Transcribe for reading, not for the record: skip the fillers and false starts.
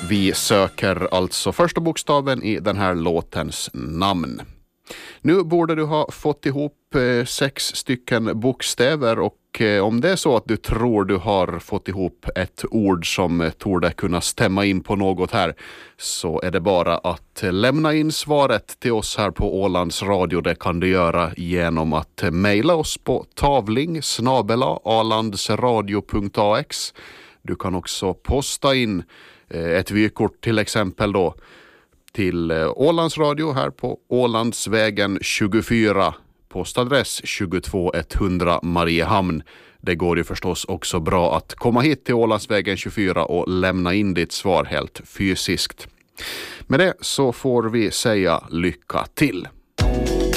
Vi söker alltså första bokstaven i den här låtens namn. Nu borde du ha fått ihop 6 stycken bokstäver och om det är så att du tror du har fått ihop ett ord som torde kunna stämma in på något här, så är det bara att lämna in svaret till oss här på Ålands Radio. Det kan du göra genom att mejla oss på tavling@alandsradio.ax. Du kan också posta in ett vykort till exempel då till Ålands Radio här på Ålandsvägen 24, postadress 22100 Mariehamn. Det går ju förstås också bra att komma hit till Ålandsvägen 24 och lämna in ditt svar helt fysiskt. Med det så får vi säga lycka till.